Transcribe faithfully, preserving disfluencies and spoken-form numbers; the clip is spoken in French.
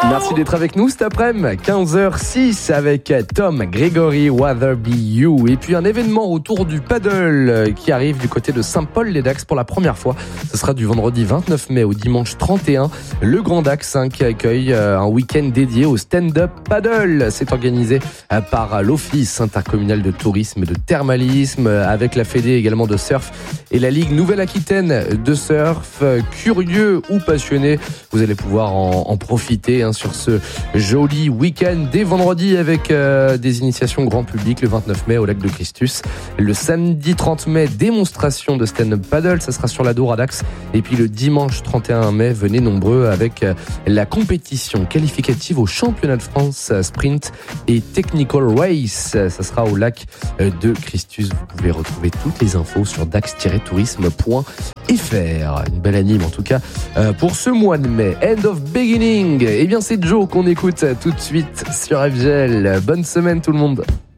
Merci d'être avec nous cet après-midi, quinze heures six avec Tom Gregory, Whether Be You. Et puis un événement autour du paddle qui arrive du côté de Saint-Paul-les-Dax pour la première fois. Ce sera du vendredi vingt-neuf mai au dimanche trente et un. Le Grand Dax hein, qui accueille un week-end dédié au stand-up paddle. C'est organisé par l'Office intercommunal de tourisme et de thermalisme avec la Fédé également de surf et la Ligue Nouvelle-Aquitaine de surf. Curieux ou passionné, vous allez pouvoir en, en profiter hein, sur ce joli week-end dès vendredi avec euh, des initiations grand public le vingt-neuf mai au lac de Christus. Le samedi trente mai, démonstration de stand-up paddle, ça sera sur la Dour à Dax. Et puis le dimanche trente et un mai, venez nombreux avec euh, la compétition qualificative au championnat de France euh, sprint et technical race. Ça sera au lac euh, de Christus. Vous pouvez retrouver toutes les infos sur dax tiret tourisme point f r. Une belle anime en tout cas euh, pour ce mois de mai. End of beginning. Eh bien c'est Joe qu'on écoute tout de suite sur F G L. Bonne semaine tout le monde.